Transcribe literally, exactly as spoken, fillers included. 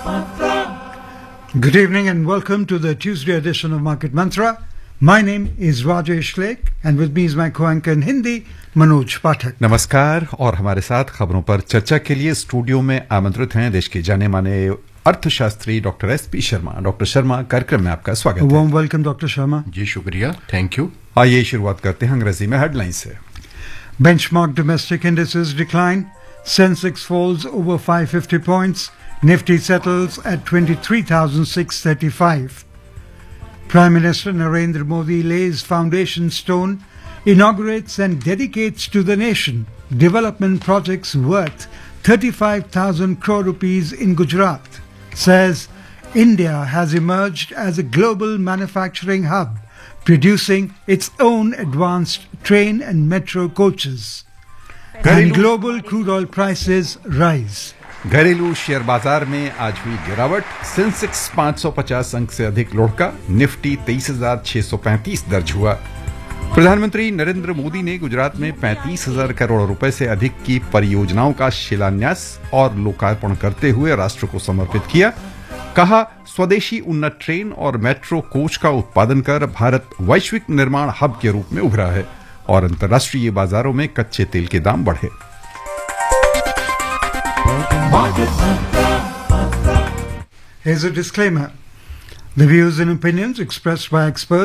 Good evening and welcome to the Tuesday edition of Market Mantra. My name is Rajesh Lake and with me is my co-anchor in Hindi, Manoj Pathak. नमस्कार और हमारे साथ खबरों पर चर्चा के लिए स्टूडियो में आमंत्रित हैं देश के जाने माने अर्थशास्त्री doctor S P Sharma. Doctor Sharma, कार्यक्रम में आपका स्वागत है। Warm welcome, Doctor Sharma. जी शुक्रिया, थैंक यू। आइए शुरुआत करते हैं अंग्रेजी में हेडलाइन से। Benchmark domestic indices decline. Sensex falls over five hundred fifty points. Nifty settles at twenty-three thousand six hundred thirty-five. Prime Minister Narendra Modi lays foundation stone, inaugurates and dedicates to the nation development projects worth thirty-five thousand crore rupees in Gujarat. Says India has emerged as a global manufacturing hub, producing its own advanced train and metro coaches. And global crude oil prices rise. घरेलू share बाजार में आज हुई गिरावट। Sensex पाँच सौ पचास अंक से अधिक लुढ़का। निफ्टी तेईस हजार छह सौ पैंतीस दर्ज हुआ। प्रधानमंत्री नरेंद्र मोदी ने गुजरात में पैंतीस हजार करोड़ रुपए से अधिक की परियोजनाओं का शिलान्यास और लोकार्पण करते हुए राष्ट्र को समर्पित किया। कहा, स्वदेशी उन्नत ट्रेन और मेट्रो कोच का उत्पादन कर भारत वैश्विक निर्माण हब के रूप में उभरा है और अंतर्राष्ट्रीय बाजारों में कच्चे तेल के दाम बढ़े। Here's a disclaimer. The views and opinions expressed by experts